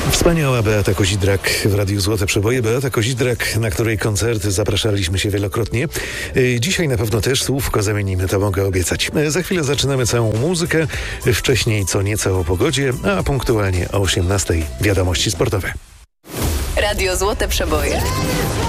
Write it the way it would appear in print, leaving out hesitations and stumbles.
Wspaniała Beata Kozidrak w Radiu Złote Przeboje. Beata Kozidrak, na której koncerty zapraszaliśmy się wielokrotnie. Dzisiaj na pewno też słówko zamienimy, to mogę obiecać. Za chwilę zaczynamy całą muzykę. Wcześniej co nieco o pogodzie, a punktualnie o 18:00 wiadomości sportowe. Radio Złote Przeboje.